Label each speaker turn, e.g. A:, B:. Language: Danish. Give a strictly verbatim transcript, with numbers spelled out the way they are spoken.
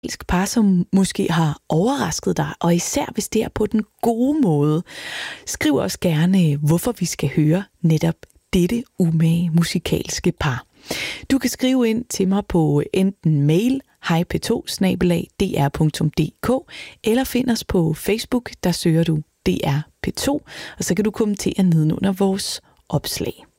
A: par, som måske har overrasket dig, og især hvis det er på den gode måde. Skriv også gerne, hvorfor vi skal høre netop dette umage musikalske par. Du kan skrive ind til mig på enten mail hej p to snabel-a d r punktum d k eller find os på Facebook, der søger du D R P to, og så kan du kommentere nedenunder vores opslag.